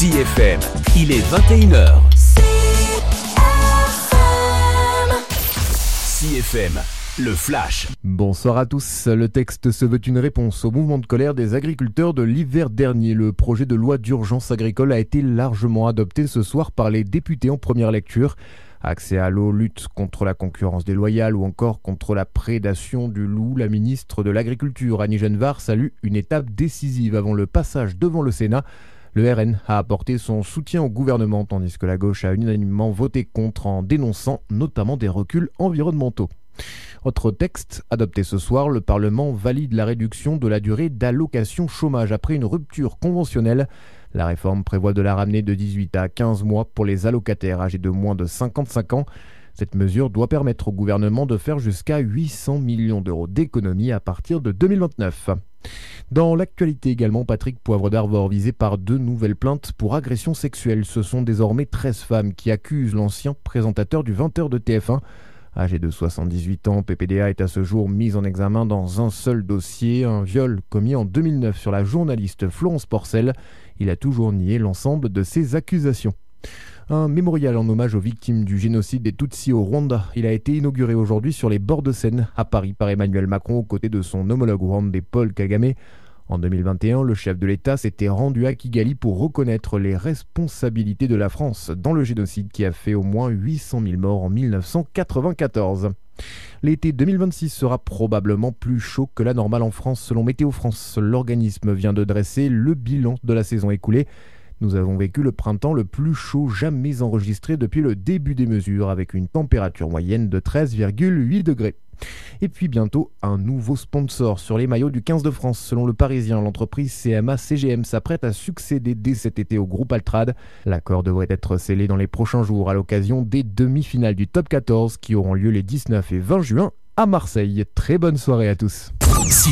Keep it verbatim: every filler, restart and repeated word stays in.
C F M, il est vingt et une heures. C F M, le flash. Bonsoir à tous. Le texte se veut une réponse au mouvement de colère des agriculteurs de l'hiver dernier. Le projet de loi d'urgence agricole a été largement adopté ce soir par les députés en première lecture. Accès à l'eau, lutte contre la concurrence déloyale ou encore contre la prédation du loup, la ministre de l'Agriculture, Annie Genevard, salue une étape décisive avant le passage devant le Sénat. Le R N a apporté son soutien au gouvernement, tandis que la gauche a unanimement voté contre en dénonçant notamment des reculs environnementaux. Autre texte, adopté ce soir, le Parlement valide la réduction de la durée d'allocation chômage après une rupture conventionnelle. La réforme prévoit de la ramener de dix-huit à quinze mois pour les allocataires âgés de moins de cinquante-cinq ans. Cette mesure doit permettre au gouvernement de faire jusqu'à huit cents millions d'euros d'économies à partir de deux mille vingt-neuf. Dans l'actualité également, Patrick Poivre d'Arvor visé par deux nouvelles plaintes pour agression sexuelle. Ce sont désormais treize femmes qui accusent l'ancien présentateur du vingt heures de T F un. Âgé de soixante-dix-huit ans, P P D A est à ce jour mis en examen dans un seul dossier, un viol commis en deux mille neuf sur la journaliste Florence Porcel. Il a toujours nié l'ensemble de ces accusations. Un mémorial en hommage aux victimes du génocide des Tutsis au Rwanda. Il a été inauguré aujourd'hui sur les bords de Seine, à Paris, par Emmanuel Macron, aux côtés de son homologue rwandais Paul Kagame. En deux mille vingt et un, le chef de l'État s'était rendu à Kigali pour reconnaître les responsabilités de la France dans le génocide qui a fait au moins huit cent mille morts en mille neuf cent quatre-vingt-quatorze. L'été deux mille vingt-six sera probablement plus chaud que la normale en France selon Météo France. L'organisme vient de dresser le bilan de la saison écoulée. Nous avons vécu le printemps le plus chaud jamais enregistré depuis le début des mesures, avec une température moyenne de treize virgule huit degrés. Et puis bientôt, un nouveau sponsor sur les maillots du quinze de France. Selon le Parisien, l'entreprise C M A C G M s'apprête à succéder dès cet été au groupe Altrad. L'accord devrait être scellé dans les prochains jours à l'occasion des demi-finales du Top quatorze qui auront lieu les dix-neuf et vingt juin à Marseille. Très bonne soirée à tous.